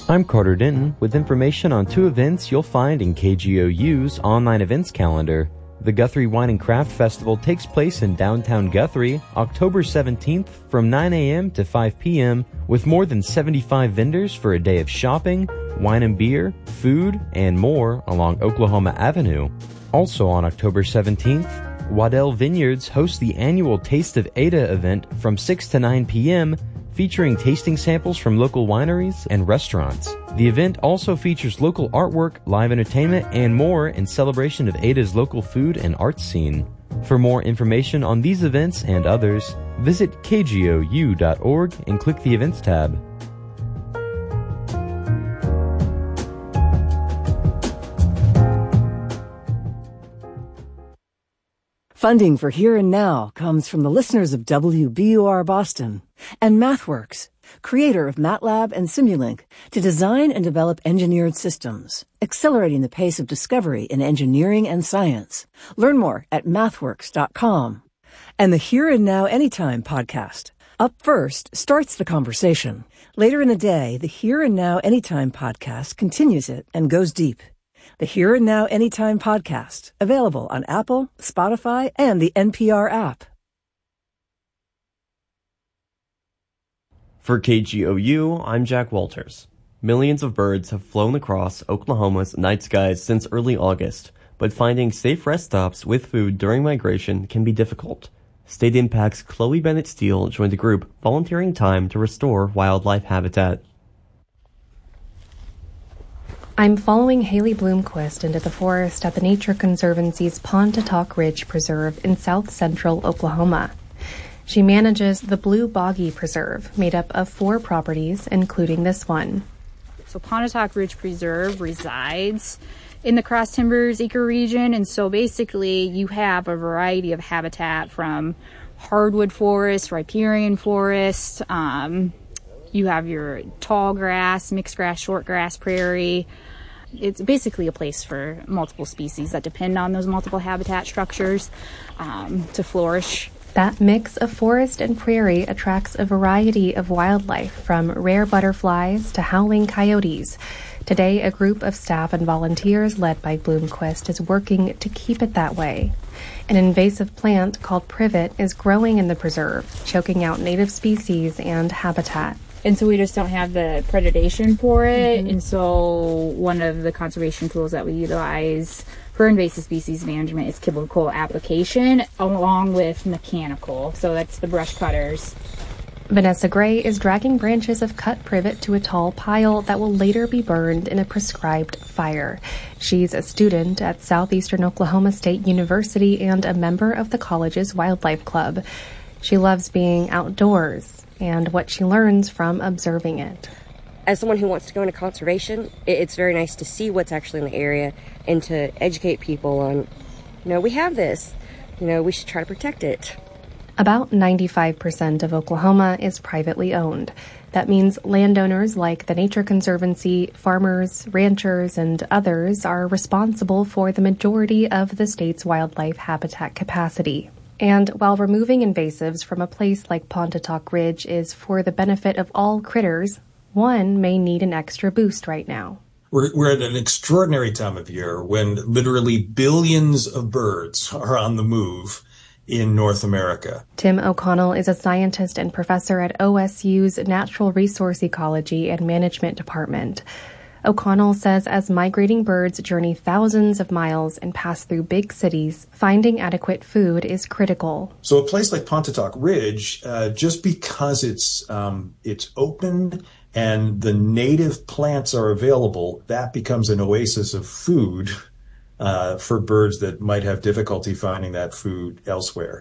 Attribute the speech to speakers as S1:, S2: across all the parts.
S1: I'm Carter Denton with information on two events you'll find in KGOU's online events calendar. The Guthrie Wine and Craft Festival takes place in downtown Guthrie, October 17th from 9 a.m. to 5 p.m. with more than 75 vendors for a day of shopping, wine and beer, food, and more along Oklahoma Avenue. Also on October 17th, Waddell Vineyards hosts the annual Taste of Ada event from 6 to 9 p.m., featuring tasting samples from local wineries and restaurants. The event also features local artwork, live entertainment, and more in celebration of Ada's local food and arts scene. For more information on these events and others, visit kgou.org and click the Events tab.
S2: Funding for Here and Now comes from the listeners of WBUR Boston and MathWorks, creator of MATLAB and Simulink, to design and develop engineered systems, accelerating the pace of discovery in engineering and science. Learn more at mathworks.com. And the Here and Now Anytime podcast. Up First starts the conversation. Later in the day, the Here and Now Anytime podcast continues it and goes deep. The Here and Now Anytime podcast, available on Apple, Spotify, and the NPR app.
S3: For KGOU, I'm Jack Walters. Millions of birds have flown across Oklahoma's night skies since early August, but finding safe rest stops with food during migration can be difficult. State Impact's Chloe Bennett Steele joined the group volunteering time to restore wildlife habitat.
S4: I'm following Haley Bloomquist into the forest at the Nature Conservancy's Pontotoc Ridge Preserve in south-central Oklahoma. She manages the Blue Boggy Preserve, made up of 4 properties, including this one.
S5: So Pontotoc Ridge Preserve resides in the Cross Timbers ecoregion, and so basically you have a variety of habitat from hardwood forest, riparian forest, you have your tall grass, mixed grass, short grass prairie. It's basically a place for multiple species that depend on those multiple habitat structures to flourish.
S4: That mix of forest and prairie attracts a variety of wildlife, from rare butterflies to howling coyotes. Today, a group of staff and volunteers led by Bloomquist is working to keep it that way. An invasive plant called privet is growing in the preserve, choking out native species and habitat.
S5: And so we just don't have the predation for it. And so one of the conservation tools that we utilize for invasive species management is chemical application along with mechanical. So that's the brush cutters.
S4: Vanessa Gray is dragging branches of cut privet to a tall pile that will later be burned in a prescribed fire. She's a student at Southeastern Oklahoma State University and a member of the college's wildlife club. She loves being outdoors and what she learns from observing it.
S6: As someone who wants to go into conservation, it's very nice to see what's actually in the area and to educate people on, we have this, we should try to protect it.
S4: About 95% of Oklahoma is privately owned. That means landowners like the Nature Conservancy, farmers, ranchers, and others are responsible for the majority of the state's wildlife habitat capacity. And while removing invasives from a place like Pontotoc Ridge is for the benefit of all critters, one may need an extra boost right now.
S7: We're at an extraordinary time of year when literally billions of birds are on the move in North America.
S4: Tim O'Connell is a scientist and professor at OSU's Natural Resource Ecology and Management Department. O'Connell says as migrating birds journey thousands of miles and pass through big cities, finding adequate food is critical.
S7: So a place like Pontotoc Ridge, just because it's open and the native plants are available, that becomes an oasis of food for birds that might have difficulty finding that food elsewhere.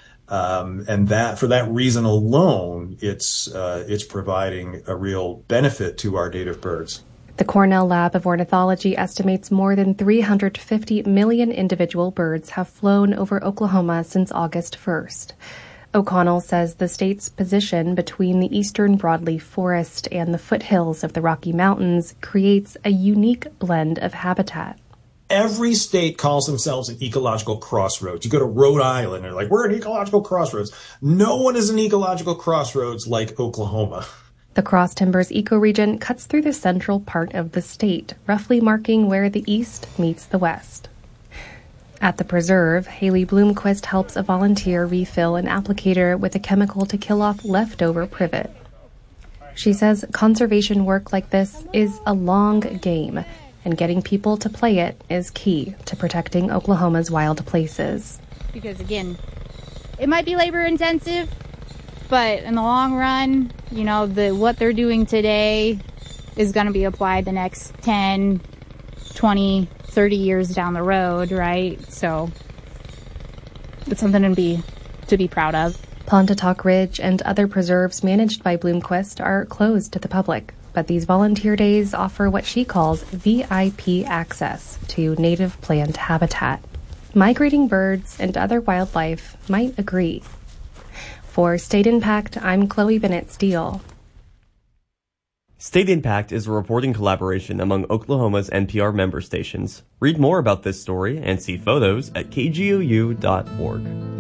S7: And that, for that reason alone, it's providing a real benefit to our native birds.
S4: The Cornell Lab of Ornithology estimates more than 350 million individual birds have flown over Oklahoma since August 1st. O'Connell says the state's position between the eastern broadleaf forest and the foothills of the Rocky Mountains creates a unique blend of habitat.
S7: Every state calls themselves an ecological crossroads. You go to Rhode Island, they're like, we're an ecological crossroads. No one is an ecological crossroads like Oklahoma.
S4: The Cross Timbers ecoregion cuts through the central part of the state, roughly marking where the east meets the west. At the preserve, Haley Bloomquist helps a volunteer refill an applicator with a chemical to kill off leftover privet. She says conservation work like this is a long game, and getting people to play it is key to protecting Oklahoma's wild places.
S5: Because again, it might be labor intensive, but in the long run, what they're doing today is going to be applied the next 10, 20, 30 years down the road, right? So it's something to be proud of.
S4: Pontotoc Ridge and other preserves managed by Bloomquist are closed to the public, but these volunteer days offer what she calls VIP access to native plant habitat. Migrating birds and other wildlife might agree. For State Impact, I'm Chloe Bennett Steele.
S3: State Impact is a reporting collaboration among Oklahoma's NPR member stations. Read more about this story and see photos at kgou.org.